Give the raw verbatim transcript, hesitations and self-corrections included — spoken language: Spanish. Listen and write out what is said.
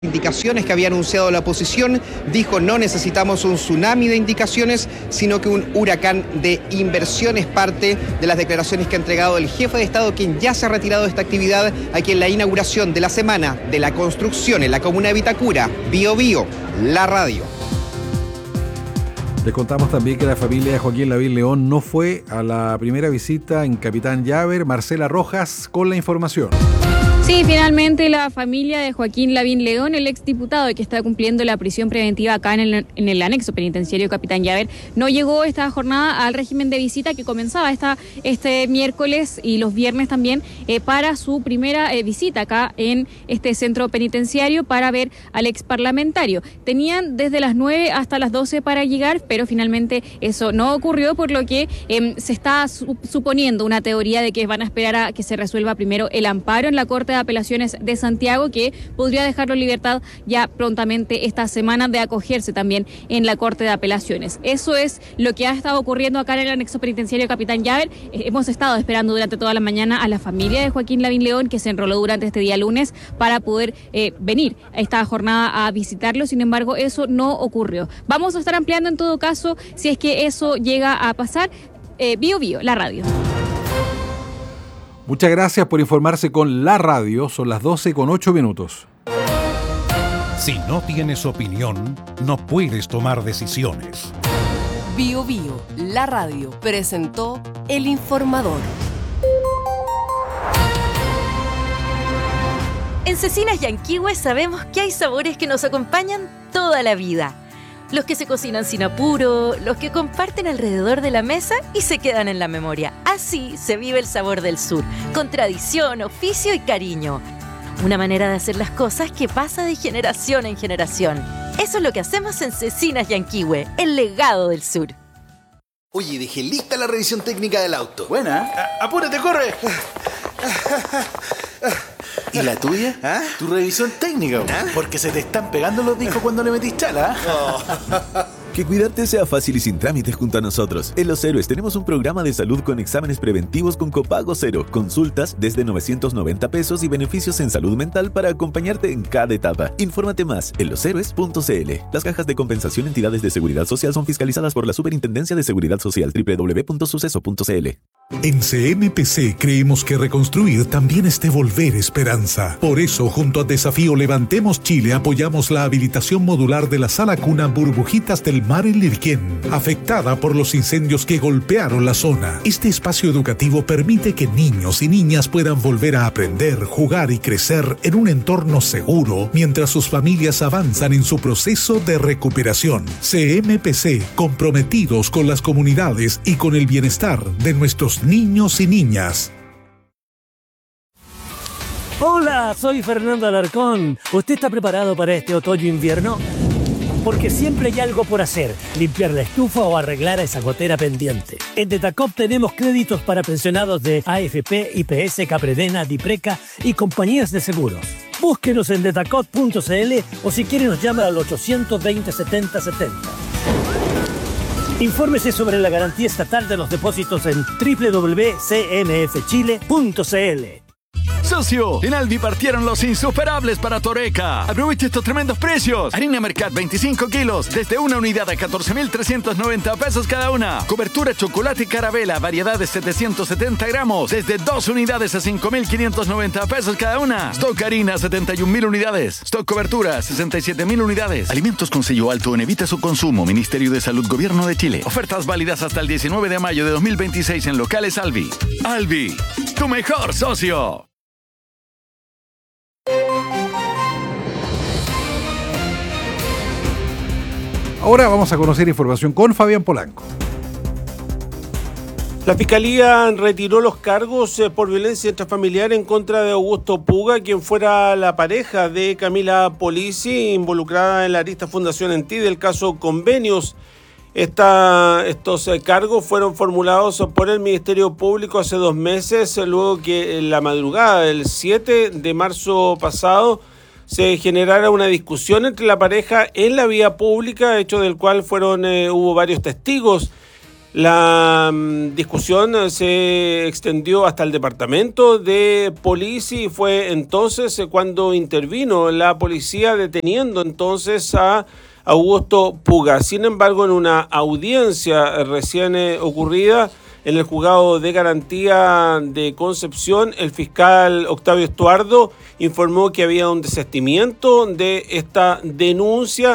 Indicaciones que había anunciado la oposición, dijo no necesitamos un tsunami de indicaciones, sino que un huracán de inversiones, parte de las declaraciones que ha entregado el jefe de Estado, quien ya se ha retirado de esta actividad aquí en la inauguración de la Semana de la Construcción en la comuna de Vitacura. Bio Bio, la radio. Les contamos también que la familia de Joaquín Lavín León no fue a la primera visita en Capitán Llaver. Marcela Rojas con la información. Sí, finalmente la familia de Joaquín Lavín León, el exdiputado que está cumpliendo la prisión preventiva acá en el, en el anexo penitenciario Capitán Llaver, no llegó esta jornada al régimen de visita que comenzaba esta, este miércoles y los viernes también eh, para su primera eh, visita acá en este centro penitenciario para ver al ex parlamentario. Tenían desde las nueve hasta las doce para llegar, pero finalmente eso no ocurrió, por lo que eh, se está su, suponiendo una teoría de que van a esperar a que se resuelva primero el amparo en la Corte de Apelaciones de Santiago, que podría dejarlo en libertad ya prontamente esta semana de acogerse también en la Corte de Apelaciones. Eso es lo que ha estado ocurriendo acá en el anexo penitenciario Capitán Llaver. Eh, hemos estado esperando durante toda la mañana a la familia de Joaquín Lavín León, que se enroló durante este día lunes para poder eh, venir a esta jornada a visitarlo. Sin embargo, eso no ocurrió. Vamos a estar ampliando en todo caso si es que eso llega a pasar. Eh, Bio Bio, la radio. Muchas gracias por informarse con la radio. Son las doce con ocho minutos. Si no tienes opinión, no puedes tomar decisiones. Bio Bio, la radio, presentó El Informador. En Cecinas Yanquihue sabemos que hay sabores que nos acompañan toda la vida. Los que se cocinan sin apuro, los que comparten alrededor de la mesa y se quedan en la memoria. Así se vive el sabor del sur, con tradición, oficio y cariño. Una manera de hacer las cosas que pasa de generación en generación. Eso es lo que hacemos en Cecinas Yanquihue, el legado del sur. Oye, dejé lista la revisión técnica del auto. Buena. A- apúrate, corre. ¿Y la tuya? ¿Ah? ¿Tu revisión técnica? ¿Ah? Porque se te están pegando los discos cuando le metís chala. Oh. Que cuidarte sea fácil y sin trámites junto a nosotros. En Los Héroes tenemos un programa de salud con exámenes preventivos con copago cero, consultas desde novecientos noventa pesos y beneficios en salud mental para acompañarte en cada etapa. Infórmate más en los héroes punto c l. Las cajas de compensación entidades de seguridad social son fiscalizadas por la Superintendencia de Seguridad Social. doble u doble u doble u punto suceso punto c l. En C M P C creemos que reconstruir también es devolver esperanza. Por eso, junto a Desafío Levantemos Chile, apoyamos la habilitación modular de la sala cuna Burbujitas del Mar en Lirquén, afectada por los incendios que golpearon la zona. Este espacio educativo permite que niños y niñas puedan volver a aprender, jugar y crecer en un entorno seguro, mientras sus familias avanzan en su proceso de recuperación. C M P C, comprometidos con las comunidades y con el bienestar de nuestros niños y niñas. Hola, soy Fernando Alarcón. ¿Usted está preparado para este otoño-invierno? Porque siempre hay algo por hacer, limpiar la estufa o arreglar esa gotera pendiente. En Detacop tenemos créditos para pensionados de A F P, I P S, Capredena, Dipreca y compañías de seguros. Búsquenos en detacop punto c l o si quiere nos llama al ochocientos veinte setenta setenta. Infórmese sobre la garantía estatal de los depósitos en doble u doble u doble u punto c n f chile punto c l. Socio, en Alvi partieron los insuperables para Toreca. Aprovecha estos tremendos precios. Harina Mercat veinticinco kilos, desde una unidad a catorce mil trescientos noventa pesos cada una. Cobertura chocolate Carabela, variedad de setecientos setenta gramos, desde dos unidades a cinco mil quinientos noventa pesos cada una. Stock harina, setenta y un mil unidades. Stock cobertura, sesenta y siete mil unidades. Alimentos con sello alto en Evita su consumo. Ministerio de Salud, Gobierno de Chile. Ofertas válidas hasta el diecinueve de mayo de dos mil veintiséis en locales Alvi. Alvi, tu mejor socio. Ahora vamos a conocer información con Fabián Polanco. La Fiscalía retiró los cargos por violencia intrafamiliar en contra de Augusto Puga, quien fuera la pareja de Camila Polisi, involucrada en la arista Fundación Enti del caso Convenios. Esta, estos cargos fueron formulados por el Ministerio Público hace dos meses, luego que en la madrugada del siete de marzo pasado se generara una discusión entre la pareja en la vía pública, hecho del cual fueron eh, hubo varios testigos. La um, discusión se extendió hasta el departamento de policía y fue entonces cuando intervino la policía deteniendo entonces a Augusto Puga. Sin embargo, en una audiencia recién eh, ocurrida en el juzgado de garantía de Concepción, el fiscal Octavio Estuardo informó que había un desistimiento de esta denuncia